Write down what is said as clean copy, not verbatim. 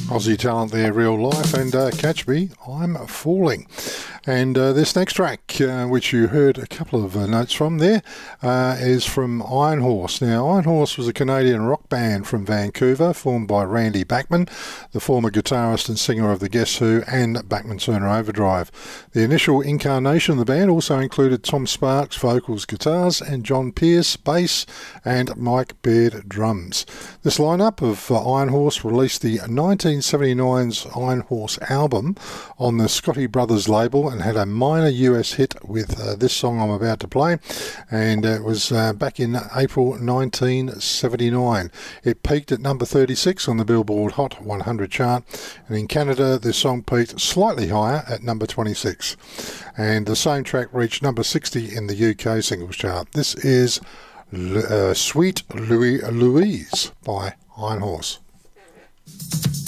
Aussie talent there, Real Life, and Catch Me, I'm Falling. And this next track, which you heard a couple of notes from there, is from Iron Horse. Now, Iron Horse was a Canadian rock band from Vancouver, formed by Randy Bachman, the former guitarist and singer of the Guess Who and Bachman Turner Overdrive. The initial incarnation of the band also included Tom Sparks, vocals, guitars, and John Pierce, bass, and Mike Baird, drums. This lineup of Iron Horse released the 1979's Iron Horse album on the Scotty Brothers label and had a minor US hit with this song I'm about to play, and it was back in April 1979. It peaked at number 36 on the Billboard Hot 100 chart, and in Canada this song peaked slightly higher at number 26, and the same track reached number 60 in the UK singles chart. This is Sweet Louise by Iron Horse.